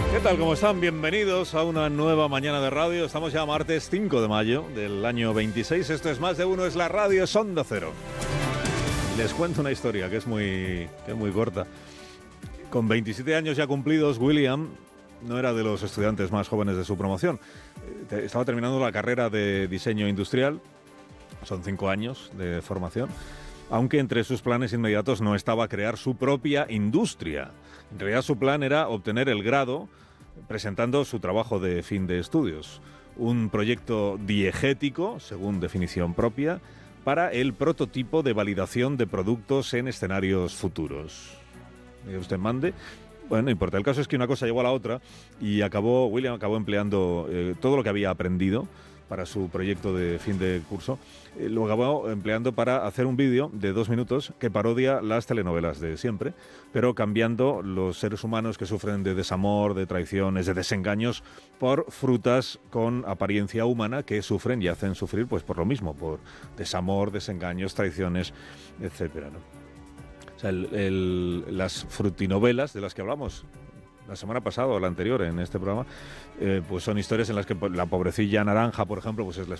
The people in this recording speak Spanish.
¿Qué tal? ¿Cómo están? Bienvenidos a una nueva mañana de radio. Estamos ya martes 5 de mayo del año 26. Esto es Más de Uno, es la radio, es Onda Cero. Les cuento una historia que es muy corta. Con 27 años ya cumplidos, William no era de los estudiantes más jóvenes de su promoción. Estaba terminando la carrera de diseño industrial. Son 5 años de formación. Aunque entre sus planes inmediatos no estaba crear su propia industria. En realidad su plan era obtener el grado presentando su trabajo de fin de estudios. Un proyecto diegético, según definición propia, para el prototipo de validación de productos en escenarios futuros. Usted mande. Bueno, no importa. El caso es que una cosa llevó a la otra y William acabó empleando todo lo que había aprendido para su proyecto de fin de curso, lo acabó empleando para hacer un vídeo de 2 minutos que parodia las telenovelas de siempre, pero cambiando los seres humanos que sufren de desamor, de traiciones, de desengaños, por frutas con apariencia humana que sufren y hacen sufrir pues por lo mismo, por desamor, desengaños, traiciones, etcétera, ¿no? O sea, las frutinovelas de las que hablamos la semana pasada o la anterior en este programa, pues son historias en las que la pobrecilla naranja, por ejemplo, pues es la